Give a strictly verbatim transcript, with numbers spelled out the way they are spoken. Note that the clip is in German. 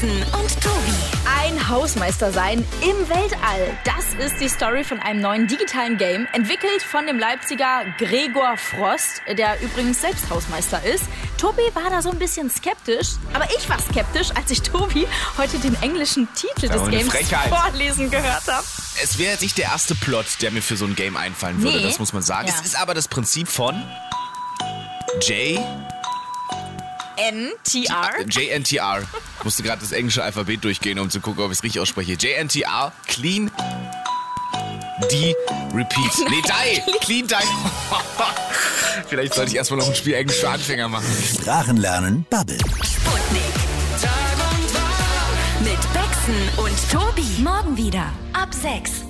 Becksen und Tobi. Ein Hausmeister sein im Weltall. Das ist die Story von einem neuen digitalen Game, entwickelt von dem Leipziger Gregor Frost, der übrigens selbst Hausmeister ist. Tobi war da so ein bisschen skeptisch, aber ich war skeptisch, als ich Tobi heute den englischen Titel des Games Frechheit. vorlesen gehört habe. Es wäre nicht der erste Plot, der mir für so ein Game einfallen würde, Nee. das muss man sagen. Ja. Es ist aber das Prinzip von J... N T R. J N T R. Ich musste gerade das englische Alphabet durchgehen, um zu gucken, ob ich es richtig ausspreche. J N T R, Clean, D, Repeat. Nee, Die, Clean, Die. Vielleicht sollte ich erstmal noch ein Spiel Englisch für Anfänger machen. Sprachenlernen Bubble. Sputnik. Mit Becksen und Tobi. Morgen wieder ab sechs.